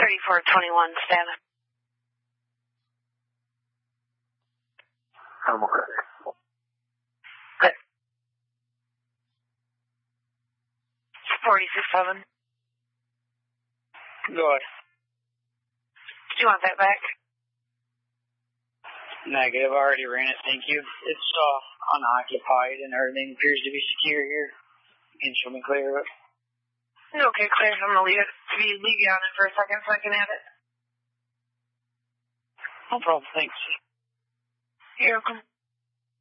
3421, stand up. I'm okay. Good. 427. Go ahead. Do you want that back? Negative. I already ran it. Thank you. It's unoccupied and everything appears to be secure here. You can show me clear of it. Okay, clear. I'm going to leave you on it for a second so I can add it. No problem. Thanks. You're welcome.